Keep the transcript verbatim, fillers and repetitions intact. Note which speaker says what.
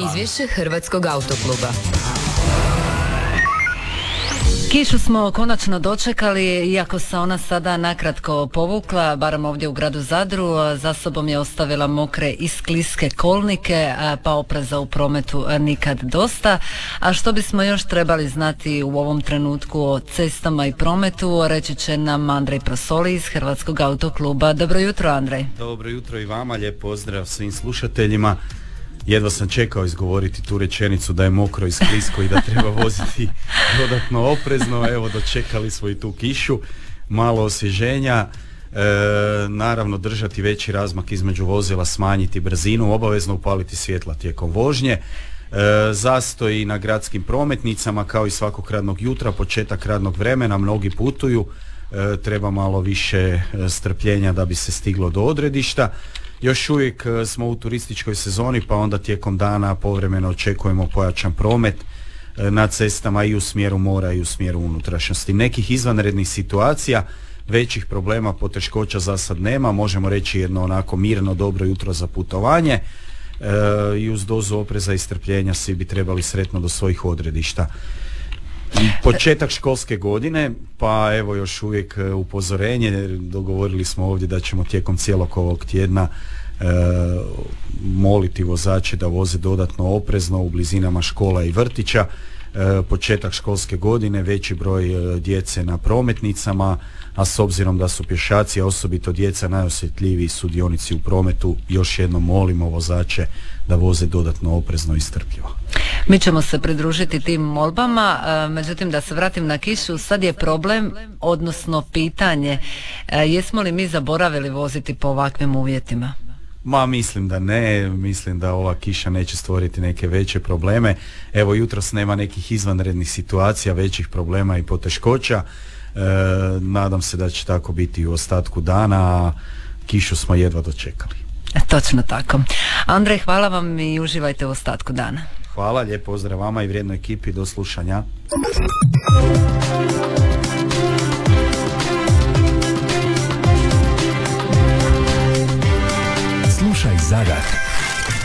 Speaker 1: Izvješće Hrvatskog autokluba.
Speaker 2: Kišu smo konačno dočekali, iako se ona sada nakratko povukla, barem ovdje u gradu Zadru. Za sobom je ostavila mokre i skliske kolnike, pa opreza u prometu nikad dosta. A što bismo još trebali znati u ovom trenutku o cestama i prometu, reći će nam Andrej Prosoli iz Hrvatskog autokluba. Dobro jutro, Andrej.
Speaker 3: Dobro jutro i vama, lijep pozdrav svim slušateljima. Jedva sam čekao izgovoriti tu rečenicu da je mokro i sklisko i da treba voziti dodatno oprezno. Evo, dočekali smo i tu kišu, malo osvježenja, e, naravno držati veći razmak između vozila, smanjiti brzinu, obavezno upaliti svjetla tijekom vožnje, e, zastoji na gradskim prometnicama kao i svakog radnog jutra, početak radnog vremena, mnogi putuju, e, treba malo više strpljenja da bi se stiglo do odredišta. Još uvijek smo u turističkoj sezoni, pa onda tijekom dana povremeno očekujemo pojačan promet na cestama i u smjeru mora i u smjeru unutrašnjosti. Nekih izvanrednih situacija, većih problema, poteškoća za sad nema, možemo reći jedno onako mirno dobro jutro za putovanje e, i uz dozu opreza i strpljenja svi bi trebali sretno do svojih odredišta. Početak školske godine, pa evo još uvijek upozorenje, dogovorili smo ovdje da ćemo tijekom cijelog ovog tjedna e, moliti vozače da voze dodatno oprezno u blizinama škola i vrtića. E, početak školske godine, veći broj e, djece na prometnicama, a s obzirom da su pješaci, a osobito djeca, najosjetljiviji sudionici u prometu, još jednom molimo vozače da voze dodatno oprezno i strpljivo.
Speaker 2: Mi ćemo se pridružiti tim molbama, međutim da se vratim na kišu, sad je problem, odnosno pitanje, jesmo li mi zaboravili voziti po ovakvim uvjetima?
Speaker 3: Ma mislim da ne, mislim da ova kiša neće stvoriti neke veće probleme. Evo, jutros nema nekih izvanrednih situacija, većih problema i poteškoća. E, nadam se da će tako biti i u ostatku dana, a kišu smo jedva dočekali.
Speaker 2: E, točno tako. Andrej, hvala vam i uživajte u ostatku dana.
Speaker 3: Hvala, lijep pozdrav vama i vrijednoj ekipi, do slušanja.